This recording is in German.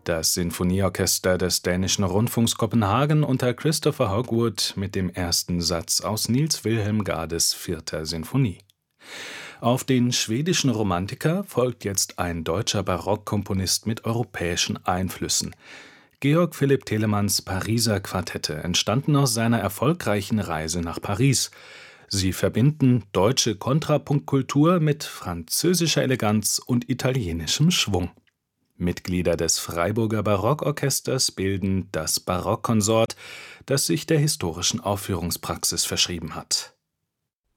Das Sinfonieorchester des Dänischen Rundfunks Kopenhagen unter Christopher Hogwood mit dem ersten Satz aus Niels Wilhelm Gades 4. Sinfonie. Auf den schwedischen Romantiker folgt jetzt ein deutscher Barockkomponist mit europäischen Einflüssen. Georg Philipp Telemanns Pariser Quartette entstanden aus seiner erfolgreichen Reise nach Paris. Sie verbinden deutsche Kontrapunktkultur mit französischer Eleganz und italienischem Schwung. Mitglieder des Freiburger Barockorchesters bilden das Barockkonsort, das sich der historischen Aufführungspraxis verschrieben hat.